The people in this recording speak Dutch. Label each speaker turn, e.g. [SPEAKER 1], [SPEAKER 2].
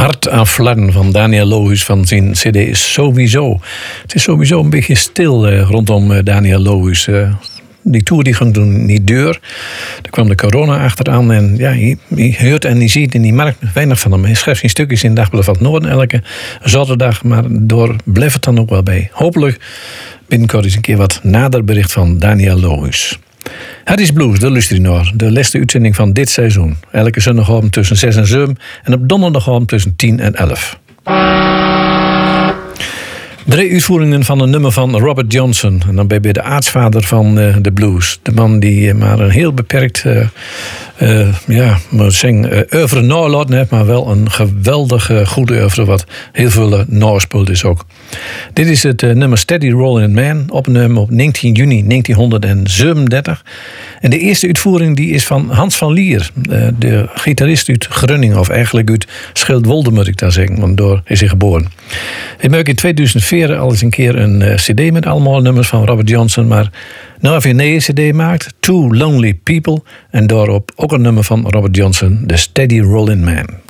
[SPEAKER 1] Hart aan flarden van Daniel Lohuus van zijn cd is sowieso. Het is sowieso een beetje stil rondom Daniel Lohuus. Die tour die ging toen niet deur. Er kwam de corona achteraan. En ja, je hoort en je ziet in die markt weinig van hem. Hij schrijft zijn stukjes in Dagblad van het Noorden elke zaterdag. Maar door blijft het dan ook wel bij. Hopelijk binnenkort eens een keer wat nader bericht van Daniel Lohuus. Het is Blues, de luisteraar. De laatste uitzending van dit seizoen. Elke zondagavond tussen 6 en 7. En op donderdagavond tussen 10 en 11. 3 uitvoeringen van een nummer van Robert Johnson. En dan ben je de aartsvader van de blues. De man die maar een heel beperkt oeuvre nalaten heeft, maar wel een geweldig goede oeuvre wat heel veel naspeeld is ook. Dit is het nummer Steady Rollin' Man, opgenomen op 19 juni 1937. En de eerste uitvoering die is van Hans van Lier, de gitarist uit Groningen, of eigenlijk uit Schildwolde moet ik daar zeggen, want daar is hij geboren. Hij maakte in 2004 al eens een keer een cd met allemaal nummers van Robert Johnson, maar nou heeft hij een nieuwe cd maakt, Two Lonely People, en daarop ook een nummer van Robert Johnson, The Steady Rollin' Man.